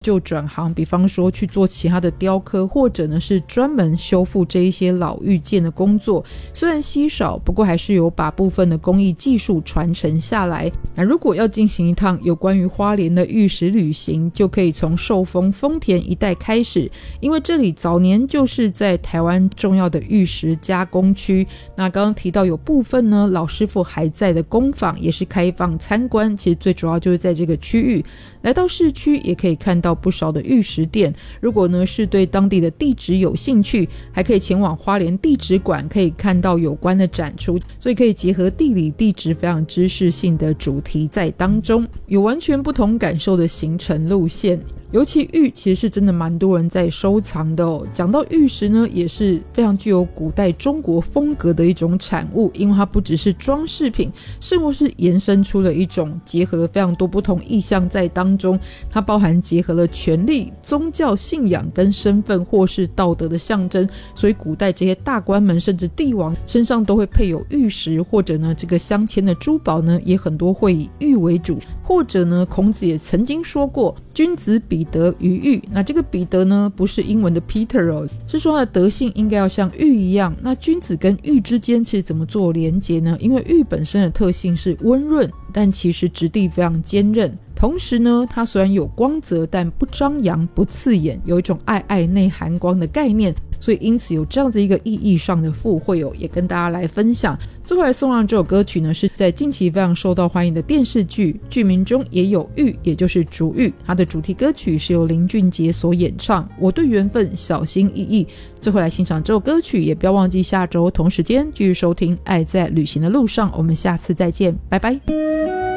就转行，比方说去做其他的雕刻，或者呢是专门修复这一些老玉件的工作。虽然稀少，不过还是有把部分的工艺技术传承下来。那如果要进行一趟有关于花莲的玉石旅行，就可以从寿丰丰田一带开始，因为这里早年就是在台湾重要的玉石加工区。那刚刚提到有部分呢老师傅还在的工坊也是开放参观，其实最主要就是在这个区域。来到市区也可以看到不少的玉石店，如果呢是对当地的地质有兴趣，还可以前往花莲地质馆，可以看到有关的展出，所以可以结合地理地质非常知识性的主题在当中，有完全不同感受的行程路线。尤其玉其实是真的蛮多人在收藏的哦。讲到玉石呢，也是非常具有古代中国风格的一种产物，因为它不只是装饰品，甚或是延伸出了一种结合了非常多不同意象在当中。它包含结合了权力、宗教信仰跟身份或是道德的象征，所以古代这些大官们甚至帝王身上都会配有玉石，或者呢这个镶嵌的珠宝呢也很多会以玉为主，或者呢孔子也曾经说过君子彼得于玉。那这个彼得呢不是英文的 Peter 哦，是说他的德性应该要像玉一样。那君子跟玉之间其实怎么做连结呢？因为玉本身的特性是温润，但其实质地非常坚韧，同时呢它虽然有光泽，但不张扬不刺眼，有一种爱内含光的概念，所以因此有这样子一个意义上的附会哦，也跟大家来分享。最后来送上这首歌曲呢，是在近期非常受到欢迎的电视剧，剧名中也有玉，也就是竹玉。它的主题歌曲是由林俊杰所演唱，我对缘分小心翼翼。最后来欣赏这首歌曲，也不要忘记下周同时间继续收听爱在旅行的路上，我们下次再见，拜拜。